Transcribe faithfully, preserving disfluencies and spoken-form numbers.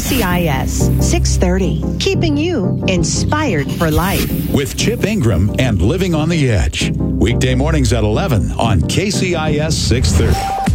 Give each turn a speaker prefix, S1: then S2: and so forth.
S1: C I S six thirty, keeping you inspired for life.
S2: With Chip Ingram and Living on the Edge. Weekday mornings at eleven on K C I S six thirty.